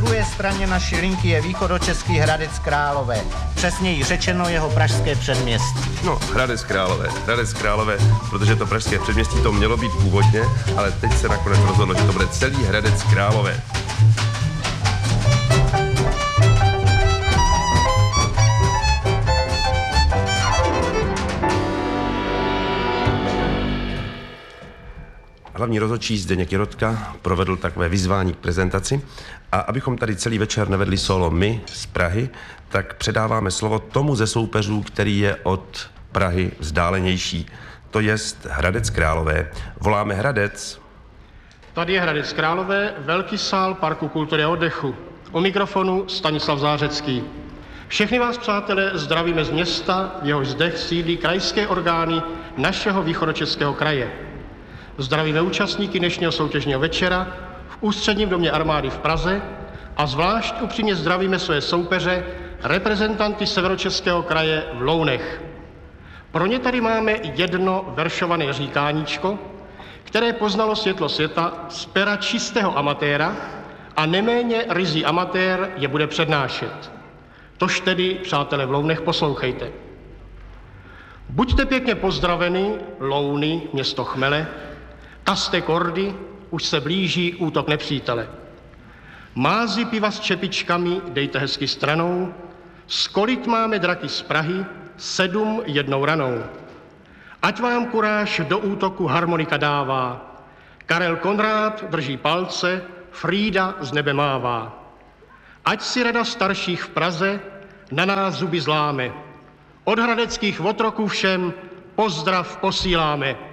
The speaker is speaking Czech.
druhé straně naší linky je východočeský Hradec Králové. Přesněji řečeno jeho pražské předměstí. No, Hradec Králové, protože to pražské předměstí to mělo být původně, ale teď se nakonec rozhodlo, že to bude celý Hradec Králové. Hlavní rozhodčí Zdeněk Jirotka provedl takové vyzvání k prezentaci a abychom tady celý večer nevedli solo my z Prahy, tak předáváme slovo tomu ze soupeřů, který je od Prahy vzdálenější, to jest Hradec Králové. Voláme Hradec. Tady je Hradec Králové, velký sál Parku kultury a oddechu. O mikrofonu Stanislav Zářecký. Všechny vás, přátelé, zdravíme z města, v jehož zdech sídlí krajské orgány našeho východočeského kraje. Zdravíme účastníky dnešního soutěžního večera v Ústředním domě armády v Praze a zvlášť upřímně zdravíme své soupeře, reprezentanty Severočeského kraje v Lounech. Pro ně tady máme jedno veršované říkáníčko, které poznalo světlo světa z pera čistého amatéra a neméně ryzí amatér je bude přednášet. Tož tedy, přátelé v Lounech, poslouchejte. Buďte pěkně pozdraveni, Louny, město chmele, kaste kordy, už se blíží útok nepřítele. Mázy piva s čepičkami dejte hezky stranou, skolit máme draky z Prahy, 7 jednou ranou. Ať vám kuráž do útoku harmonika dává, Karel Konrád drží palce, Frýda z nebe mává. Ať si rada starších v Praze na nás zuby zláme, od hradeckých otroků všem pozdrav posíláme.